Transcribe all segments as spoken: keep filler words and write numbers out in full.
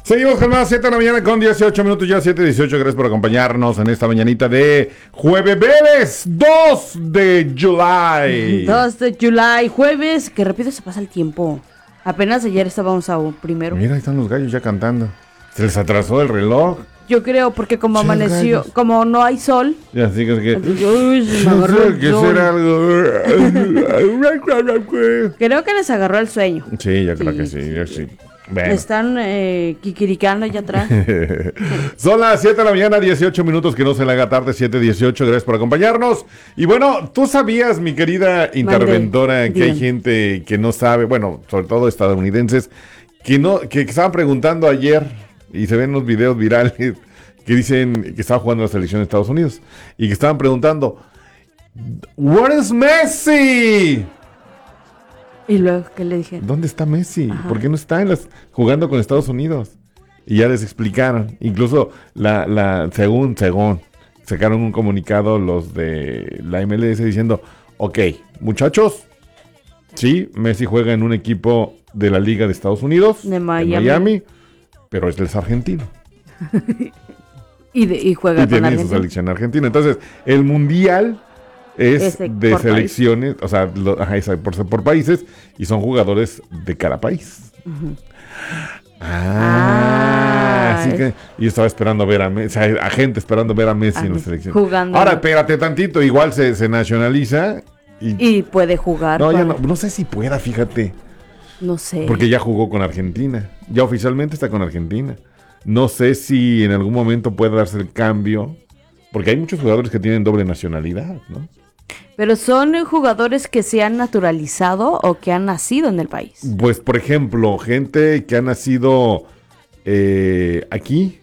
Seguimos con más, siete de la mañana con dieciocho minutos, ya siete dieciocho. Gracias por acompañarnos en esta mañanita de jueves dos de julio. dos de julio, jueves, que rápido se pasa el tiempo. Apenas ayer estábamos a un primero. Mira, ahí están los gallos ya cantando. Se les atrasó el reloj. Yo creo, porque como Che, amaneció, gallos. como no hay sol. Ya, así que... que Uy, se me agarró el que sol. será algo... Creo que les agarró el sueño. Sí, yo creo Sí, que sí, sí. yo sí. Bueno. Están eh, kikiricando allá atrás. Son las siete de la mañana, dieciocho minutos, que no se le haga tarde, siete dieciocho. Gracias por acompañarnos. Y bueno, tú sabías, mi querida interventora, Mande, que hay dígame. gente que no sabe, bueno, sobre todo estadounidenses, que no, que, que estaban preguntando ayer, y se ven los videos virales, que dicen que estaba jugando la selección de Estados Unidos, y que estaban preguntando, ¿Where is Messi? Y luego, ¿qué le dije? ¿Dónde está Messi? Ajá. ¿Por qué no está en las, jugando con Estados Unidos? Y ya les explicaron. Incluso, la, la, según, según, sacaron un comunicado los de la M L S diciendo, ok, muchachos, sí, Messi juega en un equipo de la Liga de Estados Unidos, De en Miami. Miami, pero es argentino. Y, de, y juega Y con tiene su Argentina. selección argentina. Entonces, el mundial es Ese de por selecciones, o sea, lo, ajá, es por, por países, y son jugadores de cada país. Ujú. Ah, Ah, así es- que yo estaba esperando ver a Messi, o sea, a gente esperando ver a Messi A en la Messi, selección. jugando. Ahora, espérate tantito, igual se, se nacionaliza y, Y puede jugar. no, ya para- no, no sé si pueda, fíjate, no sé. porque ya jugó con Argentina, ya oficialmente está con Argentina. No sé si en algún momento puede darse el cambio, porque hay muchos jugadores que tienen doble nacionalidad, ¿no? Pero son eh, jugadores que se han naturalizado o que han nacido en el país. Pues, por ejemplo, gente que ha nacido eh, aquí,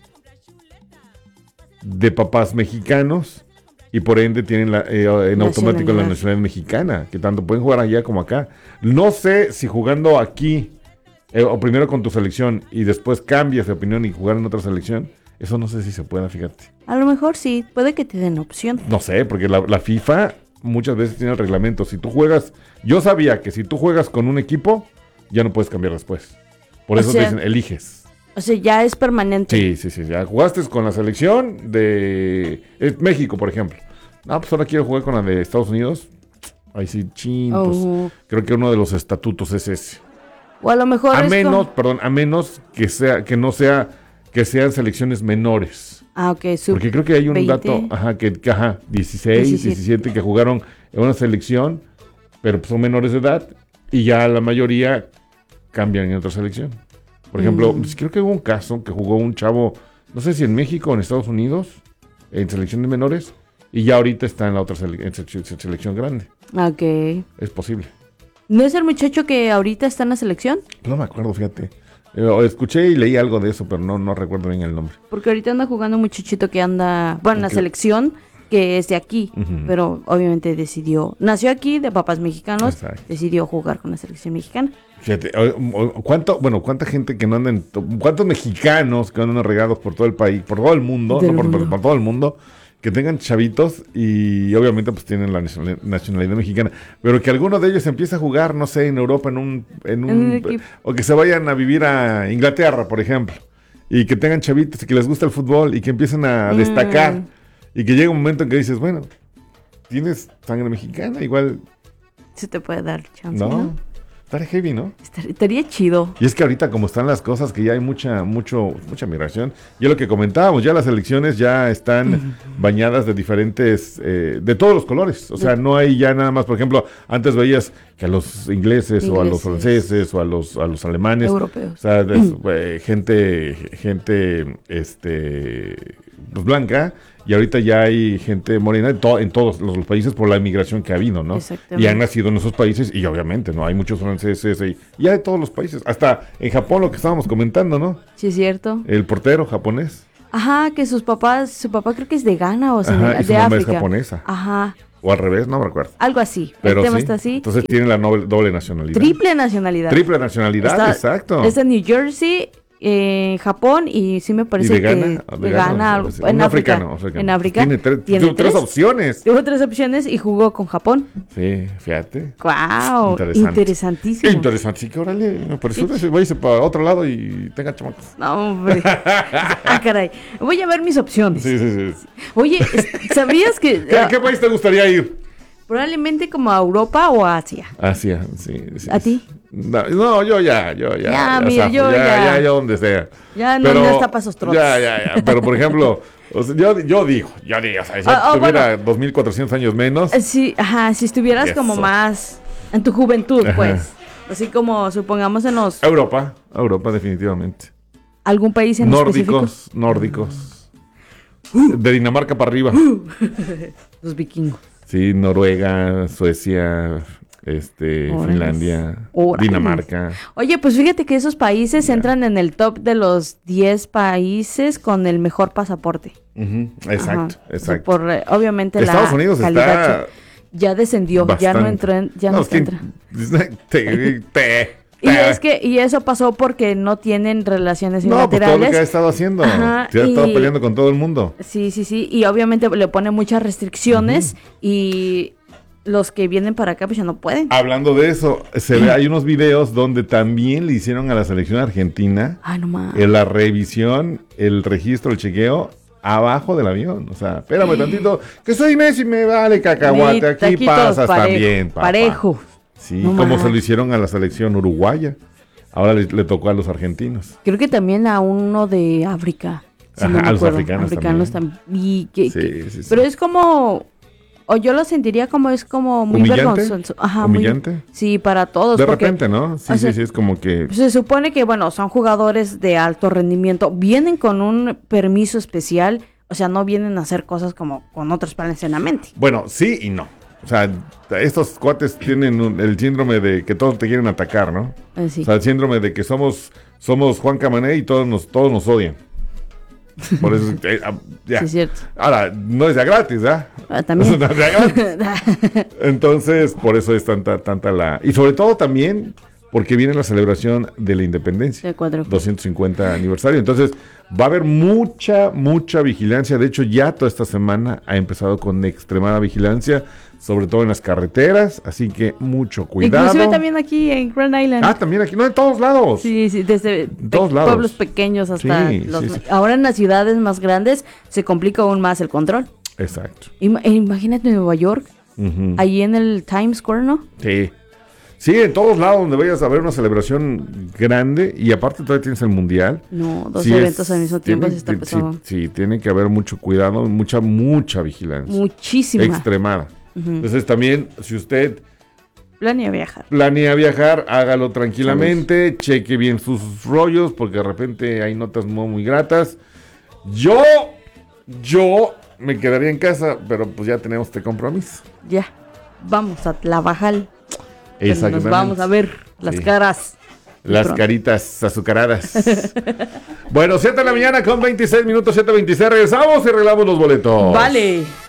de papás mexicanos, y por ende tienen la, eh, en automático la Nacionalidad. nacionalidad mexicana, que tanto pueden jugar allá como acá. No sé si jugando aquí, eh, o primero con tu selección, y después cambias de opinión y jugar en otra selección, eso no sé si se pueda, fíjate. A lo mejor sí, puede que te den opción. No sé, porque la, la FIFA muchas veces tiene el reglamento. Si tú juegas, yo sabía que si tú juegas con un equipo, ya no puedes cambiar después. Por O eso sea, te dicen, eliges. O sea, ya es permanente. Sí, sí, sí. Ya jugaste con la selección de eh, México, por ejemplo. No, pues ahora quiero jugar con la de Estados Unidos. Ahí sí, chin, pues, Oh. creo que uno de los estatutos es ese. O a lo mejor A es menos, como- perdón, a menos que sea, que no sea, que sean selecciones menores. Ah, ok, sub Porque creo que hay un veinte. dato, ajá, que, que, ajá, dieciséis, diecisiete. diecisiete que jugaron en una selección, pero pues son menores de edad, y ya la mayoría cambian en otra selección. Por ejemplo, Mm. pues, creo que hubo un caso que jugó un chavo, no sé si en México o en Estados Unidos, en selección de menores, y ya ahorita está en la otra sele- en se- se- selección grande. Ok. Es posible. ¿No es el muchacho que ahorita está en la selección? No me acuerdo, fíjate. Eh, escuché y leí algo de eso, pero no, no recuerdo bien el nombre. Porque ahorita anda jugando un muchachito que anda, bueno, en la Ok. selección, que es de aquí, Ujú. pero obviamente decidió, nació aquí de papás mexicanos, Exacto. decidió jugar con la selección mexicana. Fíjate, o- o- ¿cuánto, bueno, cuánta gente que no anda en, to- cuántos mexicanos que andan regados por todo el país, por todo el mundo, Del no por, por- mundo. por todo el mundo, que tengan chavitos y obviamente pues tienen la nacional- nacionalidad mexicana, pero que alguno de ellos empiece a jugar, no sé, en Europa, en un, en un, En un equipo. o que se vayan a vivir a Inglaterra, por ejemplo, y que tengan chavitos y que les gusta el fútbol y que empiecen a Mm. destacar y que llegue un momento en que dices, bueno, tienes sangre mexicana, igual, Se te puede dar chance, ¿no? ¿no? Estaría heavy, ¿no? Estar- Estaría chido. Y es que ahorita como están las cosas, que ya hay mucha, mucho, mucha migración, y es lo que comentábamos, ya las elecciones ya están bañadas de diferentes, eh, de todos los colores, o sea, no hay ya nada más, por ejemplo, antes veías que a los ingleses, o a los Ingleses. franceses, o a los, a los alemanes, o Europeos. sea, des- eh, gente, gente, este, pues blanca, y ahorita ya hay gente morena en, to- en todos los, los países por la inmigración que ha habido, ¿no? Exactamente. Y han nacido en esos países, y obviamente, ¿no? Hay muchos franceses, y y ya de todos los países, hasta en Japón, lo que estábamos comentando, ¿no? Sí, es cierto. El portero japonés, Ajá, que sus papás, su papá creo que es de Ghana o Senegal, ajá, y su de mamá es África. japonesa, Ajá, o al revés, no me recuerdo. algo así. Pero el tema sí, está así. entonces tiene la noble- doble nacionalidad. Triple nacionalidad. Triple nacionalidad, Está- exacto. Es de New Jersey en Japón y sí me parece ¿Y de que Ghana? de ¿De Ghana, Ghana? algo- Un en África. africano, africano. En África. Tiene, tres, tiene tuvo tres tres. opciones. Tuvo tres opciones y jugó con Japón. Sí, fíjate. ¡Wow! Interesante. Interesantísimo. Interesante, sí que órale, por eso váyase para otro lado y tenga chamacos. No, hombre. Ah, caray. Voy a ver mis opciones. Sí, sí, sí. Oye, es- ¿sabías que ¿Qué, ah, qué país te gustaría ir? probablemente como a Europa o a Asia? Asia, sí. sí ¿A sí. ti? No, no, yo ya, yo ya. Ya, mira, zafo, yo ya, ya. ya, ya donde sea. Ya no me destapa esos trotes. Ya, ya, ya. Pero por ejemplo, o sea, yo, yo digo, yo digo, o sea, si Ah, ah, tuviera dos mil cuatrocientos años menos, Eh, Sí, ajá, si estuvieras Eso. como más en tu juventud, Ajá. pues. Así como supongamos en los Europa, Europa definitivamente. algún país en específico. Nórdicos, nórdicos. De Dinamarca para arriba. Los vikingos. Sí, Noruega, Suecia, este, Órale. Finlandia, Órale. Dinamarca. Oye, pues fíjate que esos países entran en el top de los diez países con el mejor pasaporte. Ujú, exacto, Ajá. exacto. Por, eh, obviamente Estados la Unidos calidad está ya descendió, ya no entró en, ya no, es que- entra. te- te- Y te- es que y eso pasó porque no tienen relaciones No, pues todo lo que ha bilaterales. estado haciendo. Ajá, Se ha estado y- peleando con todo el mundo. Sí, sí, sí, y obviamente le pone muchas restricciones y los que vienen para acá pues ya no pueden. Hablando de eso, se ve, hay unos videos donde también le hicieron a la selección argentina Ay, no más. en la revisión, el registro, el chequeo abajo del avión. O sea, espérame tantito, que soy Messi, me vale cacahuate, aquí, Aquí todos pasas parejo, también, papá. parejo. Sí, No como más. se lo hicieron a la selección uruguaya. Ahora le, le tocó a los argentinos. Creo que también a uno de África. si Ajá, no me a los acuerdo. africanos también. Y que- Sí, que- sí, sí. Pero es como, o yo lo sentiría como es como muy ¿Humillante? vergonzoso. Ajá, muy- ¿Humillante? sí, para todos. De porque repente, ¿no? Sí, o sí, sea, sí, es como que... se supone que, bueno, son jugadores de alto rendimiento, vienen con un permiso especial, o sea, no vienen a hacer cosas como con otros planes en la mente. Bueno, sí y no. O sea, estos cuates tienen un- el síndrome de que todos te quieren atacar, ¿no? Eh, sí. O sea, el síndrome de que somos somos Juan Camané y todos nos todos nos odian. Por eso, eh, ah, ya. Sí, es cierto. Ahora, no es ya gratis, ¿ah? Ah, también. No es ya gratis. Entonces, por eso es tanta, tanta la... Y sobre todo también porque viene la celebración de la independencia. De cuatro. doscientos cincuenta aniversario. Entonces, va a haber mucha, mucha vigilancia. De hecho, ya toda esta semana ha empezado con extremada vigilancia, sobre todo en las carreteras. Así que mucho cuidado. Inclusive también aquí en Grand Island. Ah, también aquí, no, en todos lados. Sí, sí, desde todos pe- lados. pueblos pequeños hasta Sí, los... sí, sí. Ahora en las ciudades más grandes se complica aún más el control. Exacto. Ima- e imagínate Nueva York, Ujú. ahí en el Times Square, ¿no? Sí. Sí, en todos lados donde vayas a ver una celebración grande y aparte todavía tienes el mundial. No, dos Sí eventos es- al mismo tiempo tiene- se está ti- pesado. Sí, sí, tiene que haber mucho cuidado, mucha, mucha vigilancia. Muchísima. Extremada. Entonces también, si usted Planea viajar. planea viajar, hágalo tranquilamente, cheque bien sus rollos, porque de repente hay notas muy, muy gratas. Yo, yo me quedaría en casa, pero pues ya tenemos este compromiso. Ya, vamos a Tlavajal. Nos Exactamente. vamos a ver las Sí. caras. Las Pronto. caritas azucaradas. Bueno, siete de la mañana con veintiséis minutos, siete veintiséis. Regresamos y arreglamos los boletos. Vale.